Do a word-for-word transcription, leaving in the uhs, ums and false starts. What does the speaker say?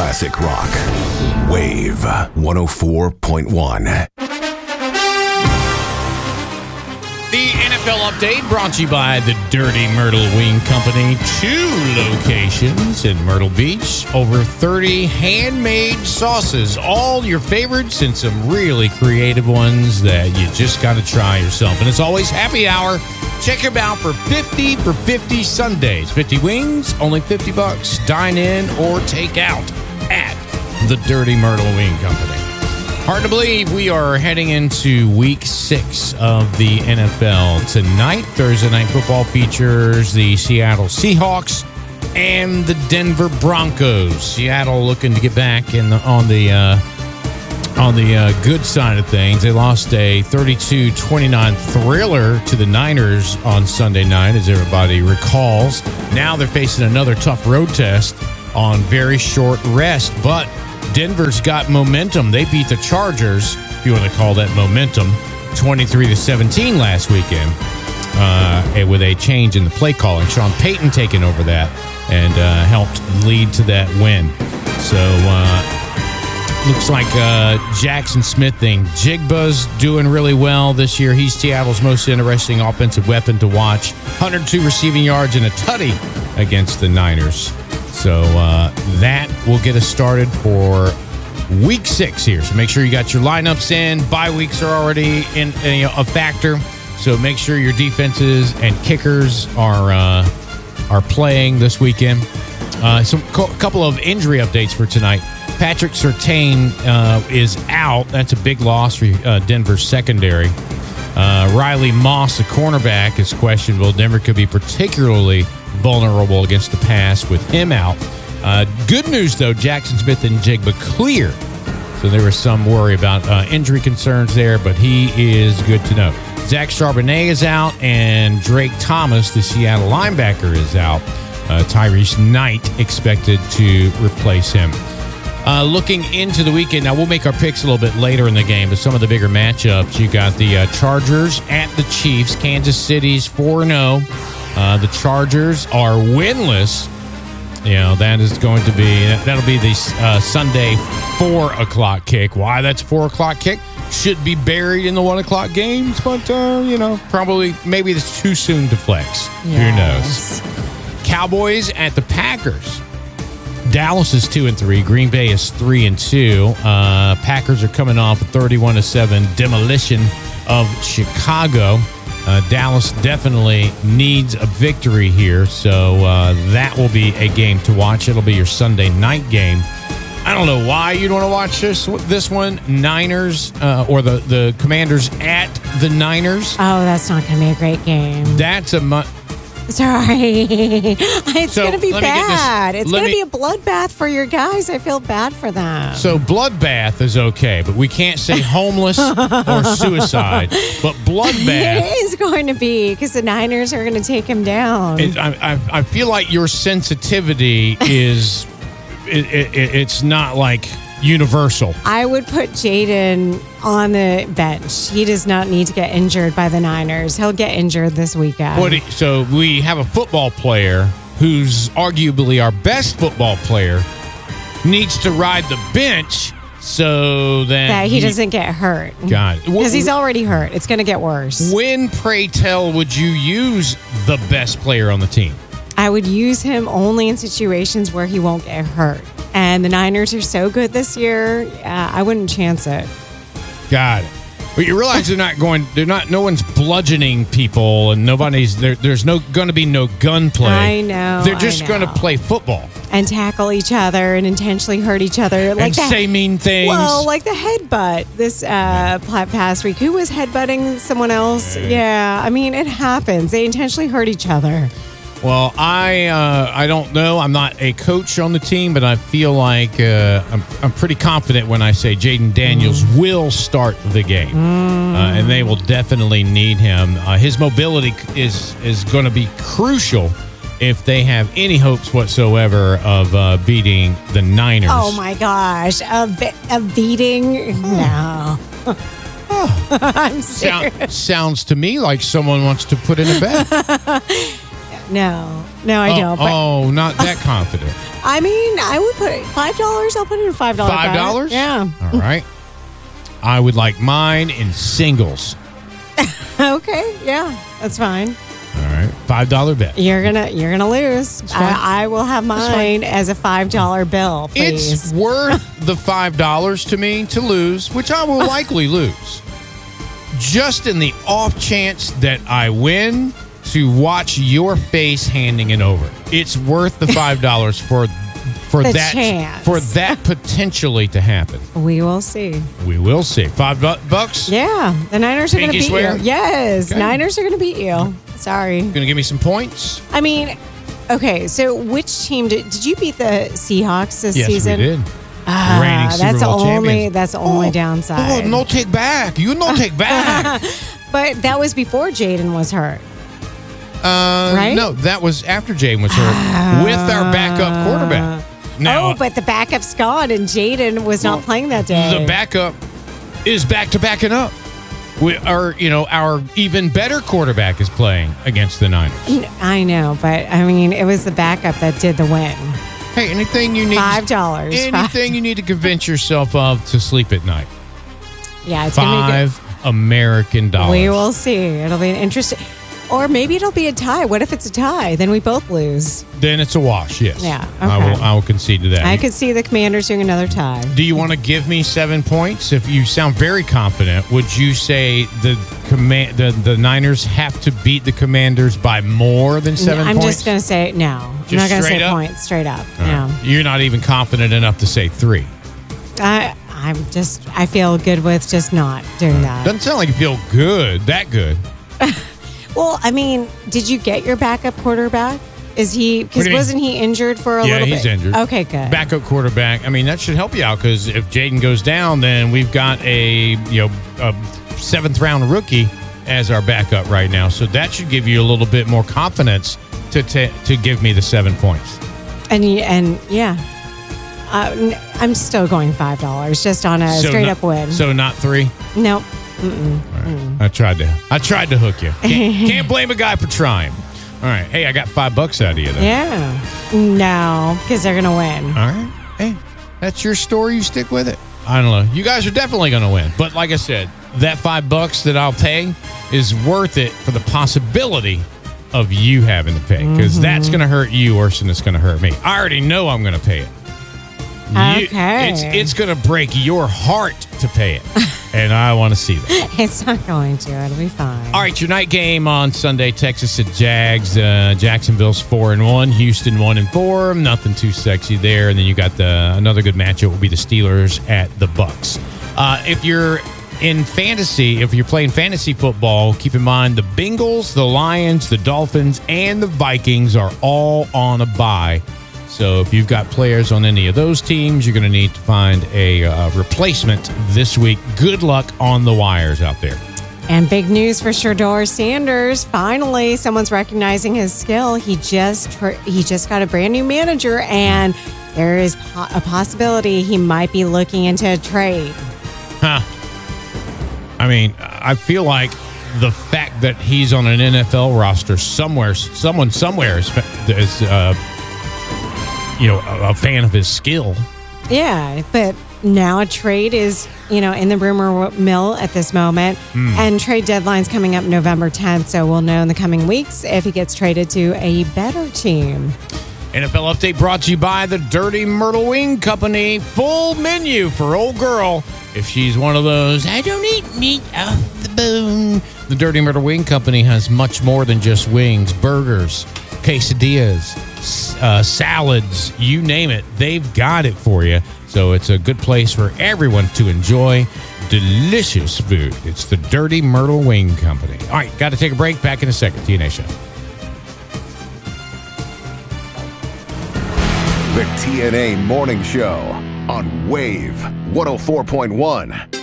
classic rock. Wave one oh four point one. The N F L update brought to you by the Dirty Myrtle Wing Company. Two locations in Myrtle Beach. Over thirty handmade sauces. All your favorites and some really creative ones that you just got to try yourself. And it's always happy hour. Check them out for fifty for fifty Sundays. fifty wings, only fifty bucks. Dine in or take out at the Dirty Myrtle Wing Company. Hard to believe we are heading into week six of the N F L. Tonight, Thursday Night Football features the Seattle Seahawks and the Denver Broncos. Seattle looking to get back in the, on the uh, on the uh, good side of things. They lost a thirty-two twenty-nine thriller to the Niners on Sunday night, as everybody recalls. Now they're facing another tough road test on very short rest, but Denver's got momentum. They beat the Chargers, if you want to call that momentum, twenty-three to seventeen last weekend uh, with a change in the play calling. Sean Payton taking over that and uh, helped lead to that win. So uh, looks like uh, Jackson Smith thing. Jigba's doing really well this year. He's Seattle's most interesting offensive weapon to watch. one hundred two receiving yards and a tutty against the Niners. So uh, that will get us started for week six here. So make sure you got your lineups in. Bye weeks are already in, in a factor. So make sure your defenses and kickers are uh, are playing this weekend. Uh, some co- couple of injury updates for tonight. Patrick Surtain uh, is out. That's a big loss for uh, Denver's secondary. Uh, Riley Moss, the cornerback, is questionable. Denver could be particularly vulnerable against the pass with him out. Uh, good news, though, Jackson Smith and Jigba clear. So there was some worry about uh, injury concerns there, but he is good to know. Zach Charbonnet is out, and Drake Thomas, the Seattle linebacker, is out. Uh, Tyrese Knight expected to replace him. Uh, looking into the weekend, now we'll make our picks a little bit later in the game, but some of the bigger matchups, you got the uh, Chargers at the Chiefs. Kansas City's four and oh. Uh, the Chargers are winless. You know, that is going to be, that'll be the uh, Sunday four o'clock kick. Why that's four o'clock kick? Should be buried in the one o'clock games, but, uh, you know, probably, maybe it's too soon to flex. Yes. Who knows? Cowboys at the Packers. Dallas is two and three. Green Bay is three and two. Uh, Packers are coming off a thirty-one to seven demolition of Chicago. Uh, Dallas definitely needs a victory here, so uh, that will be a game to watch. It'll be your Sunday night game. I don't know why you'd want to watch this this one. Niners uh, or the, the Commanders at the Niners. Oh, that's not going to be a great game. That's a mu- Sorry. It's So, going to be let me get this- bad. It's let going to me- be a bloodbath for your guys. I feel bad for them. So bloodbath is okay, but we can't say homeless or suicide. But bloodbath, It is going to be because the Niners are going to take him down. it, I, I, I feel like your sensitivity is, it, it, it's not like universal. I would put Jaden on the bench. He does not need to get injured by the Niners. He'll get injured this weekend. What do you- so we have a football player who's arguably our best football player needs to ride the bench so that, that he, doesn't get hurt. God. Because he's already hurt. It's going to get worse. When, pray tell, would you use the best player on the team? I would use him only in situations where he won't get hurt. And the Niners are so good this year, uh, I wouldn't chance it. Got it. But you realize they're not going, they're not, no one's bludgeoning people and nobody's, there, there's no going to be no gunplay. I know. They're just I going to know. play football. And tackle each other and intentionally hurt each other. Like and that. say mean things. Well, like the headbutt this uh, past week. Who was headbutting someone else? Yeah, I mean, it happens. They intentionally hurt each other. Well, I uh, I don't know. I'm not a coach on the team, but I feel like uh, I'm I'm pretty confident when I say Jaden Daniels mm. will start the game, mm. uh, and they will definitely need him. Uh, his mobility is is going to be crucial if they have any hopes whatsoever of uh, beating the Niners. Oh my gosh, a, be- a beating? No. I'm serious. Sound, sounds to me like someone wants to put in a bet. No, no, I oh, don't. But oh, not that confident. I mean, I would put it five dollars. I'll put it in five dollars. Five dollars? Yeah. All right. I would like mine in singles. Okay. Yeah, that's fine. All right. Five dollar bet. You're gonna you're gonna lose. fine. I, I will have mine as a five dollar bill, please. It's worth the five dollars to me to lose, which I will likely lose. Just in the off chance that I win, to watch your face handing it over. It's worth the five dollars for for The that chance. for that potentially to happen. We will see. We will see. Five bu- bucks. Yeah, the Niners are going to Pinky beat swear? you. Yes, Okay. Niners are going to beat you. Sorry. Gonna give me some points. I mean, okay. So, which team did did you beat the Seahawks this Yes, season? we did. Ah, Reigning Super that's the Bowl only champions. that's the only Oh, downside. Oh, no take back. You no take back. But that was before Jaden was hurt. Uh, Right? No, that was after Jaden was hurt with our backup quarterback. Now, oh, but the backup's gone, and Jaden was not playing that day. the backup is back to backing up. We are, you know, our even better quarterback is playing against the Niners. I know, but I mean, it was the backup that did the win. Hey, anything you need? Five dollars. Anything you need to convince yourself of to sleep at night? Yeah, it's gonna be good. Five American dollars. We will see. It'll be an interesting, or maybe it'll be a tie. What if it's a tie? Then we both lose. Then it's a wash. Yes. Yeah, I okay. will. I will concede to that. I could see the Commanders doing another tie. Do you want to give me seven points? If you sound very confident, would you say the command the, the Niners have to beat the Commanders by more than seven I'm points? just going to say no. I'm Just not going to straight say up? points straight up. All No. right. You're not even confident enough to say three. I I'm just I feel good with just not doing that. Doesn't sound like you feel good. That good. Well, I mean, did you get your backup quarterback? Is he What because do you mean? wasn't he injured for a yeah, little bit? he's injured. Okay, good. Backup quarterback. I mean, that should help you out because if Jaden goes down, then we've got a you know a seventh round rookie as our backup right now. So that should give you a little bit more confidence to t- to give me the seven points. And y- and yeah, uh, n- I'm still going five dollars just on a So straight not- up win. So not three. Nope. All right. I tried to. I tried to hook you. Can't, can't blame a guy for trying. All right. Hey, I got five bucks out of you. Though. Yeah. No, because they're gonna win. All right. Hey, that's your story. You stick with it. I don't know. You guys are definitely going to win. But like I said, that five bucks that I'll pay is worth it for the possibility of you having to pay because Mm-hmm. that's going to hurt you worse than it's going to hurt me. I already know I'm going to pay it. You- Okay. it's it's going to break your heart to pay it. And I want to see that. It's not going to. It'll be fine. All right, your night game on Sunday, Texas at Jags. Uh, Jacksonville's four and one, Houston one and four. Nothing too sexy there. And then you got the another good matchup will be the Steelers at the Bucks. Uh, if you're in fantasy, if you're playing fantasy football, keep in mind the Bengals, the Lions, the Dolphins, and the Vikings are all on a bye. So if you've got players on any of those teams, you're going to need to find a uh, replacement this week. Good luck on the wires out there. And big news for Shedeur Sanders. Finally, someone's recognizing his skill. He just tr- he just got a brand new manager, and there is po- a possibility he might be looking into a trade. Huh. I mean, I feel like the fact that he's on an N F L roster somewhere, someone somewhere is, is uh, you know, a, a fan of his skill. Yeah, but now a trade is, you know, in the rumor mill at this moment. And trade deadline's coming up November tenth, so we'll know in the coming weeks if he gets traded to a better team. N F L Update brought to you by the Dirty Myrtle Wing Company. Full menu for old girl if she's one of those, I don't eat meat off the bone. The Dirty Myrtle Wing Company has much more than just wings, burgers, quesadillas, uh, salads, you name it. They've got it for you. So it's a good place for everyone to enjoy delicious food. It's the Dirty Myrtle Wing Company. All right, got to take a break. Back in a second. T N A Show. The T N A Morning Show on Wave one oh four point one.